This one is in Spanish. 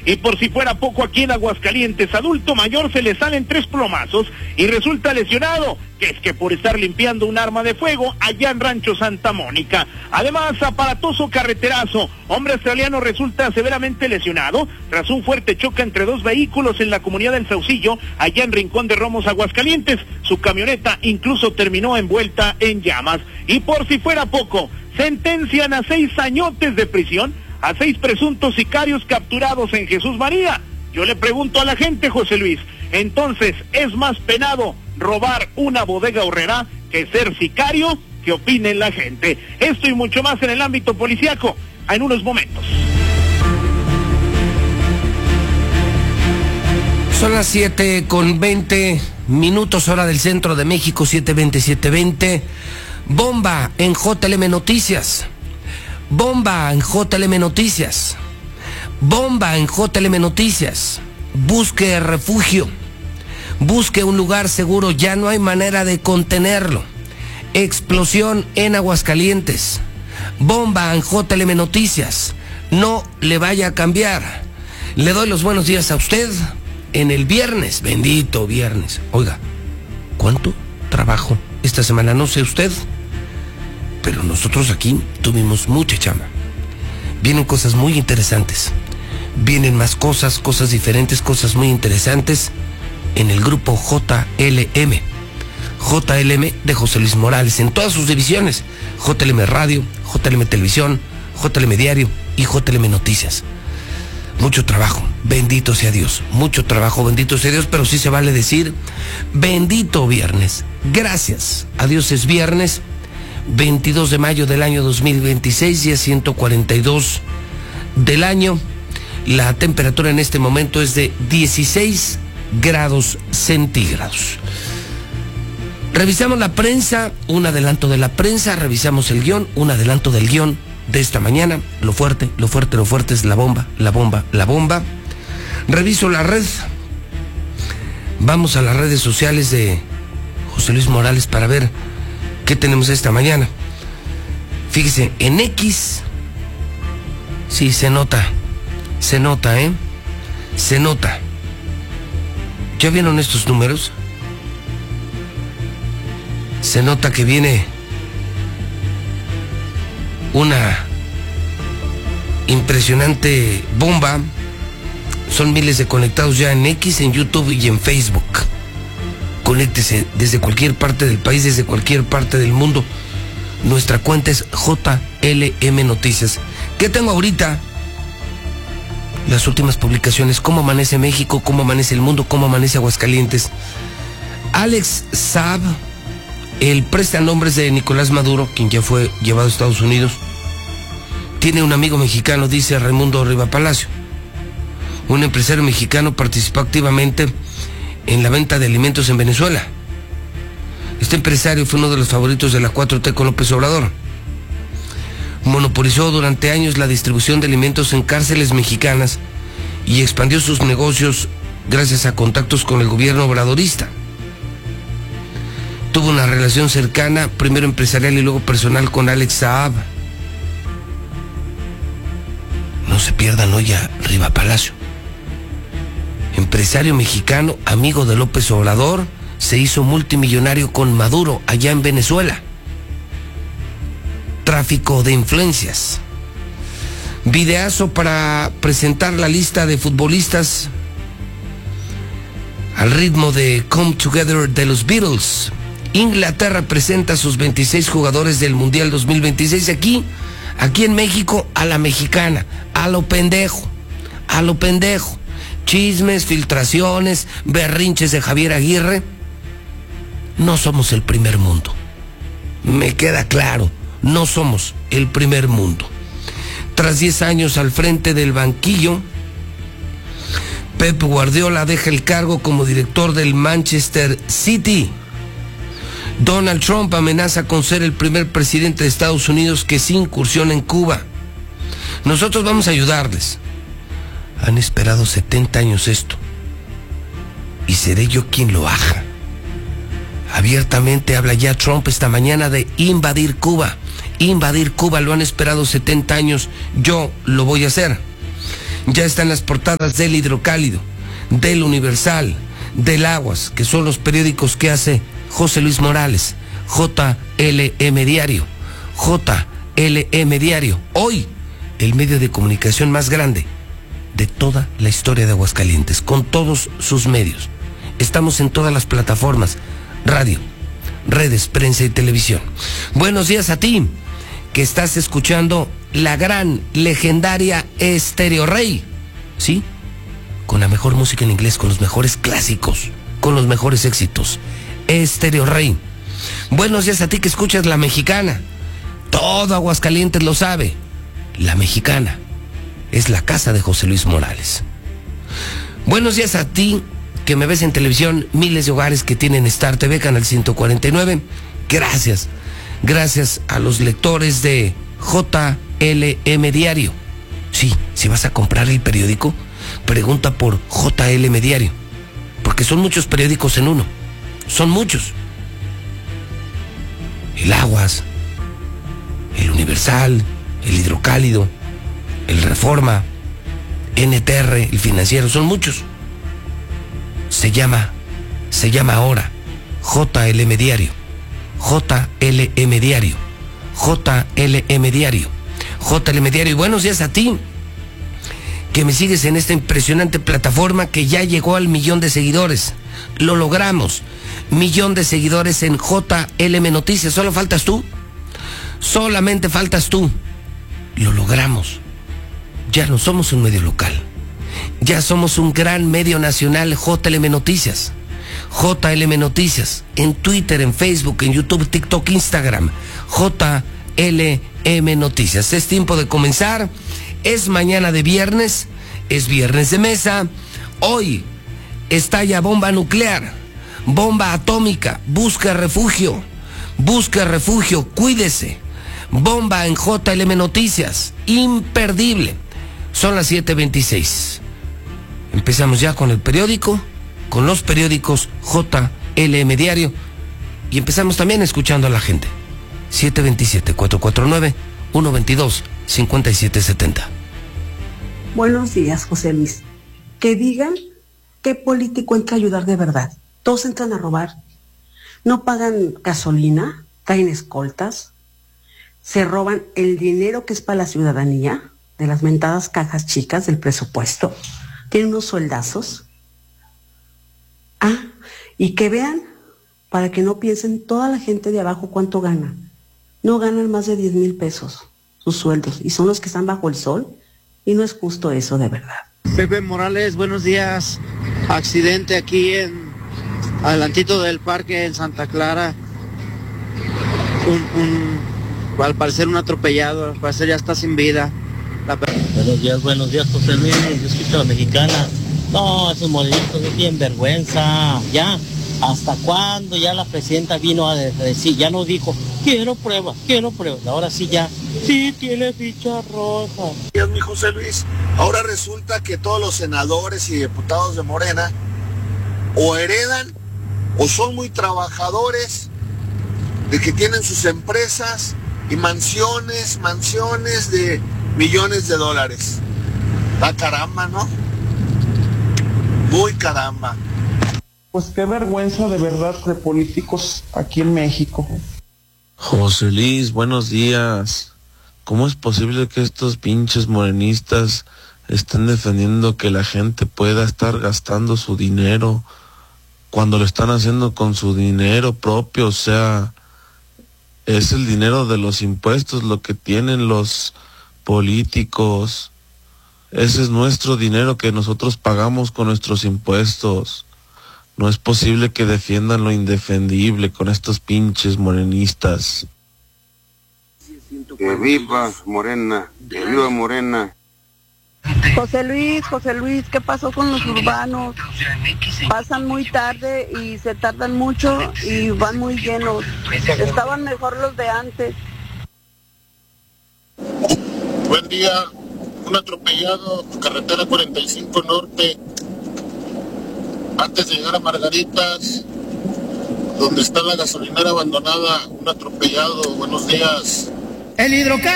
Y por si fuera poco, aquí en Aguascalientes, adulto mayor se le salen 3 plomazos y resulta lesionado, que es que por estar limpiando un arma de fuego allá en Rancho Santa Mónica. Además, aparatoso carreterazo, hombre australiano resulta severamente lesionado tras un fuerte choque entre 2 vehículos en la comunidad del Saucillo, allá en Rincón de Romos, Aguascalientes. Su camioneta incluso terminó envuelta en llamas. Y por si fuera poco, sentencian a 6 añotes de prisión a 6 presuntos sicarios capturados en Jesús María. Yo le pregunto a la gente, José Luis, entonces, ¿es más penado robar una bodega horrera que ser sicario? ¿Qué opine la gente? Esto y mucho más en el ámbito policíaco, en unos momentos. Son las 7:20, hora del centro de México, 7:20. Bomba en JLM Noticias. Bomba en JLM Noticias. Bomba en JLM Noticias. Busque refugio. Busque un lugar seguro. Ya no hay manera de contenerlo. Explosión en Aguascalientes. Bomba en JLM Noticias. No le vaya a cambiar. Le doy los buenos días a usted en el viernes. Bendito viernes. Oiga, ¿cuánto trabajo esta semana? No sé usted, pero nosotros aquí tuvimos mucha chamba. Vienen cosas muy interesantes. Vienen más cosas diferentes, cosas muy interesantes en el grupo JLM. JLM de José Luis Morales, en todas sus divisiones. JLM Radio, JLM Televisión, JLM Diario y JLM Noticias. Mucho trabajo, bendito sea Dios. Mucho trabajo, bendito sea Dios, pero sí se vale decir bendito viernes. Gracias a Dios es viernes. 22 de mayo del año 2026, día 142 del año. La temperatura en este momento es de 16 grados centígrados. Revisamos la prensa, un adelanto de la prensa, revisamos el guión, un adelanto del guión de esta mañana. Lo fuerte es la bomba. Reviso la red. Vamos a las redes sociales de José Luis Morales para ver ¿qué tenemos esta mañana? Fíjese, en X, sí, se nota, Se nota. ¿Ya vieron estos números? Se nota que viene una impresionante bomba. Son miles de conectados ya en X, en YouTube y en Facebook. Conéctese desde cualquier parte del país, desde cualquier parte del mundo. Nuestra cuenta es JLM Noticias. ¿Qué tengo ahorita? Las últimas publicaciones. ¿Cómo amanece México? ¿Cómo amanece el mundo? ¿Cómo amanece Aguascalientes? Alex Saab, el prestanombres de Nicolás Maduro, quien ya fue llevado a Estados Unidos, tiene un amigo mexicano, dice Raimundo Riva Palacio. Un empresario mexicano participó activamente en la venta de alimentos en Venezuela. Este empresario fue uno de los favoritos de la 4T con López Obrador. Monopolizó durante años la distribución de alimentos en cárceles mexicanas y expandió sus negocios gracias a contactos con el gobierno obradorista. Tuvo una relación cercana, primero empresarial y luego personal, con Alex Saab. No se pierdan hoy a Riva Palacio. Empresario mexicano, amigo de López Obrador, se hizo multimillonario con Maduro allá en Venezuela. Tráfico de influencias. Videazo para presentar la lista de futbolistas al ritmo de Come Together de los Beatles. Inglaterra presenta a sus 26 jugadores del Mundial 2026 aquí en México, a la mexicana, a lo pendejo. Chismes, filtraciones, berrinches de Javier Aguirre. No somos el primer mundo. Me queda claro, no somos el primer mundo. Tras 10 años al frente del banquillo, Pep Guardiola deja el cargo como director del Manchester City. Donald Trump amenaza con ser el primer presidente de Estados Unidos que sí incursiona en Cuba. Nosotros vamos a ayudarles. Han esperado 70 años esto, y seré yo quien lo haga. Abiertamente habla ya Trump esta mañana de invadir Cuba. Lo han esperado 70 años, yo lo voy a hacer. Ya están las portadas del Hidrocálido, del Universal, del Aguas, que son los periódicos que hace José Luis Morales, JLM Diario, JLM Diario. Hoy, el medio de comunicación más grande de toda la historia de Aguascalientes, con todos sus medios. Estamos en todas las plataformas, radio, redes, prensa y televisión. Buenos días a ti, que estás escuchando la gran, legendaria Estéreo Rey. ¿Sí? Con la mejor música en inglés, con los mejores clásicos, con los mejores éxitos. Estéreo Rey. Buenos días a ti que escuchas La Mexicana. Todo Aguascalientes lo sabe. La Mexicana es la casa de José Luis Morales. Buenos días a ti que me ves en televisión, miles de hogares que tienen Star TV, canal 149. Gracias. Gracias a los lectores de JLM Diario. Sí, si vas a comprar el periódico, pregunta por JLM Diario, porque son muchos periódicos en uno. Son muchos. El Aguas, el Universal, el Hidrocálido, el Reforma, NTR, el Financiero, son muchos. Se llama ahora JLM Diario, JLM Diario, JLM Diario, JLM Diario. Y buenos días a ti, que me sigues en esta impresionante plataforma que ya llegó al 1,000,000 de seguidores. Lo logramos, 1,000,000 de seguidores en JLM Noticias. Solo faltas tú, solamente faltas tú. Lo logramos. Ya no somos un medio local, ya somos un gran medio nacional. JLM Noticias, JLM Noticias, en Twitter, en Facebook, en YouTube, TikTok, Instagram, JLM Noticias. Es tiempo de comenzar, es mañana de viernes, es viernes de mesa. Hoy estalla bomba nuclear, bomba atómica, busca refugio, cuídese. Bomba en JLM Noticias, imperdible. Son las 7:26. Empezamos ya con el periódico, con los periódicos JLM Diario, y empezamos también escuchando a la gente. 727-449-122-5770. Buenos días, José Luis. Que digan qué político entra a ayudar de verdad. Todos entran a robar. No pagan gasolina, traen escoltas, se roban el dinero que es para la ciudadanía, de las mentadas cajas chicas del presupuesto. Tienen unos sueldazos. Y que vean, para que no piensen toda la gente de abajo cuánto gana. No ganan más de 10,000 pesos sus sueldos, y son los que están bajo el sol, y no es justo eso, de verdad. Pepe Morales, buenos días. Accidente aquí adelantito del parque en Santa Clara. Al parecer un atropellado, al parecer ya está sin vida. Buenos días, José Luis. Yo escucho a La Mexicana. No, esos morenitos no tienen vergüenza. Ya, ¿hasta cuándo ya la presidenta vino a decir? Ya no dijo, quiero pruebas. Ahora sí ya, sí tiene ficha roja. Dios, mi José Luis. Ahora resulta que todos los senadores y diputados de Morena o heredan o son muy trabajadores, de que tienen sus empresas y mansiones de millones de dólares. Da caramba, ¿no? Muy caramba. Pues qué vergüenza de verdad de políticos aquí en México. José Luis, buenos días. ¿Cómo es posible que estos pinches morenistas estén defendiendo que la gente pueda estar gastando su dinero cuando lo están haciendo con su dinero propio? O sea, es el dinero de los impuestos lo que tienen los políticos. Ese es nuestro dinero que nosotros pagamos con nuestros impuestos. No es posible que defiendan lo indefendible con estos pinches morenistas. Que viva Morena, que viva Morena. José Luis, ¿qué pasó con los urbanos? Pasan muy tarde y se tardan mucho y van muy llenos. Estaban mejor los de antes. Buen día, un atropellado, carretera 45 Norte, antes de llegar a Margaritas, donde está la gasolinera abandonada, un atropellado. Buenos días. El Hidrocálido.